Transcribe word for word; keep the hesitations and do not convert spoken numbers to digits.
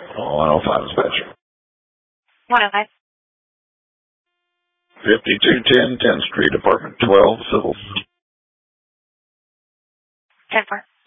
Oh, one oh five dispatcher. one oh five. fifty-two ten tenth Street, Apartment twelve, Civil. ten four.